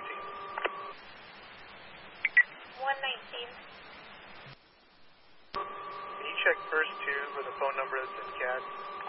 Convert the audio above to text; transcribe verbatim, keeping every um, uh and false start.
nineteen. one nineteen. Can you check first two for the phone number that's in C A D?